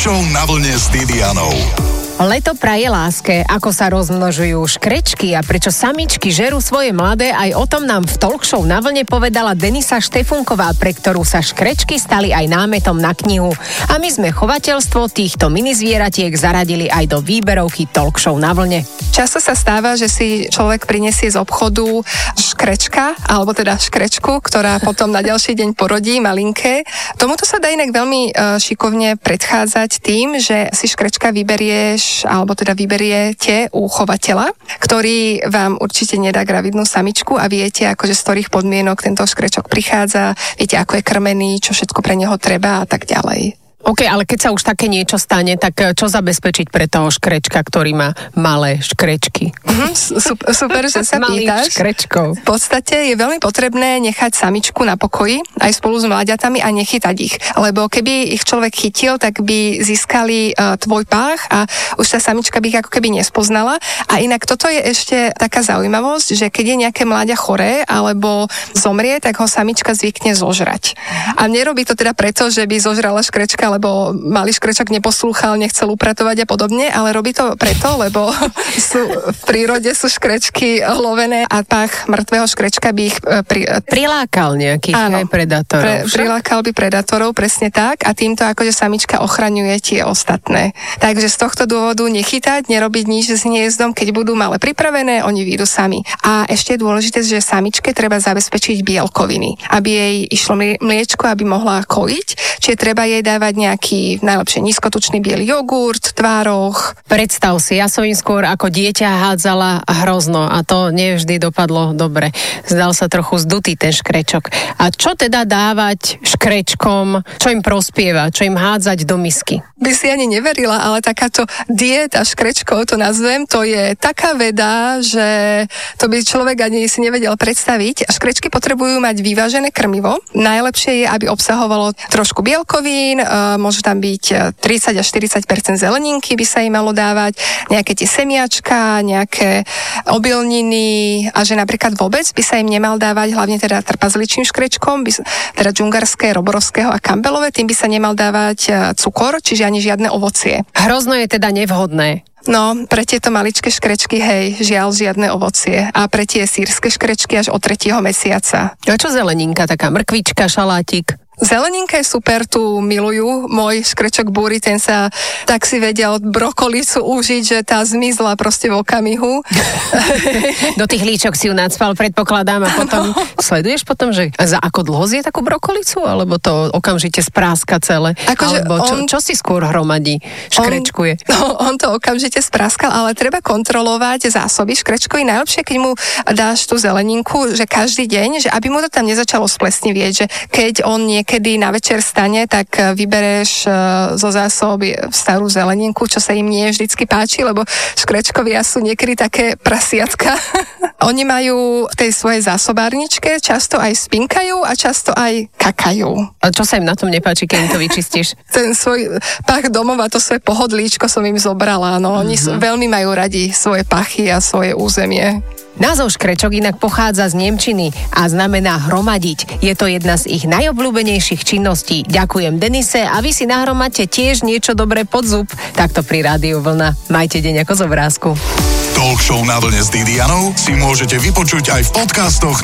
Show na vlne s Didianou. Leto praje láske, ako sa rozmnožujú škrečky a prečo samičky žerú svoje mladé, aj o tom nám v Talk Show na vlne povedala Denisa Štefunková, pre ktorú sa škrečky stali aj námetom na knihu. A my sme chovateľstvo týchto minizvieratiek zaradili aj do výberovky Talk Show na vlne. Často sa stáva, že si človek prinesie z obchodu škrečka, alebo teda škrečku, ktorá potom na ďalší deň porodí, malinké. Tomuto sa dá inak veľmi šikovne predchádzať tým, že si škrečka vyberieš, alebo teda vyberiete u chovateľa, ktorý vám určite nedá gravidnú samičku a viete, akože z ktorých podmienok tento škrečok prichádza, viete, ako je krmený, čo všetko pre neho treba a tak ďalej. OK, ale keď sa už také niečo stane, tak čo zabezpečiť pre toho škrečka, ktorý má malé škrečky? Super, že sa pýtaš. Škrečkov. V podstate je veľmi potrebné nechať samičku na pokoji, aj spolu s mláďatami a nechytať ich. Lebo keby ich človek chytil, tak by získali tvoj pách a už tá samička by ich ako keby nespoznala. A inak toto je ešte taká zaujímavosť, že keď je nejaké mláďa choré alebo zomrie, tak ho samička zvykne zožrať. A nerobí to teda preto, že by zožrala škrečka, lebo malý škrečok neposlúchal, nechcel upratovať a podobne, ale robí to preto, lebo v prírode sú škrečky lovené a pách mŕtvého škrečka by ich prilákal nejakých predátorov. Prilákal by predátorov, presne tak, a týmto akože samička ochraňuje tie ostatné. Takže z tohto dôvodu nechytať, nerobiť nič s hniezdom, keď budú malé pripravené, oni výjdu sami. A ešte je dôležité, že samičke treba zabezpečiť bielkoviny, aby jej išlo mliečko, aby mohla kojiť, čiže treba jej dávať nejaký najlepšie nízkotučný biely jogurt, tvároch. Predstav si, ja som im skôr ako dieťa hádzala hrozno a to nevždy dopadlo dobre. Zdal sa trochu zdutý ten škrečok. A čo teda dávať škrečkom, čo im prospieva, čo im hádzať do misky? By si ani neverila, ale takáto dieta škrečkov, to nazvem, to je taká veda, že to by človek ani si nevedel predstaviť. Škrečky potrebujú mať vyvážené krmivo. Najlepšie je, aby obsahovalo trošku bielkovín, môže tam byť 30 až 40% zeleninky by sa im malo dávať, nejaké tie semiačka, nejaké obilniny a že napríklad vôbec by sa im nemal dávať, hlavne teda trpazličným škrečkom, teda džungarské, roborovského a campbellové, tým by sa nemal dávať cukor, čiže ani žiadne ovocie. Hrozno je teda nevhodné. No, pre tieto maličké škrečky, hej, žiaľ žiadne ovocie. A pre tie sýrske škrečky až od 3. mesiaca. A čo zeleninka, taká mrkvička, šalátik? Zeleninka je super, tu milujú. Môj škrečok Búry, ten sa tak si vedel brokolicu užiť, že tá zmizla proste v okamihu. Do tých líčok si ju nadspal, predpokladám, a potom sleduješ potom, že za ako dlho zje takú brokolicu, alebo to okamžite spráska celé? Akože alebo čo si skôr hromadí, škrečkuje? On to okamžite spráskal, ale treba kontrolovať zásoby škrečkovi. Najlepšie, keď mu dáš tú zeleninku, že každý deň, že aby mu to tam nezačalo splesnivieť, že keď on kedy na večer stane, tak vybereš zo zásoby starú zeleninku, čo sa im nie vždycky páči, lebo škrečkovia sú niekedy také prasiatka. Oni majú v tej svojej zásobárničke, často aj spinkajú a často aj kakajú. A čo sa im na tom nepáči, keď im to vyčistíš? Ten svoj pach domov a to svoje pohodlíčko som im zobrala. No, oni veľmi majú radi svoje pachy a svoje územie. Názov škrečok inak pochádza z nemčiny a znamená hromadiť. Je to jedna z ich najobľúbenejších činností. Ďakujem Denise a vy si nahromadte tiež niečo dobré pod zub. Takto pri Rádiu Vlna. Majte deň ako z obrázku. Talk Show na vlne s Didianou si môžete vypočuť aj v podcastoch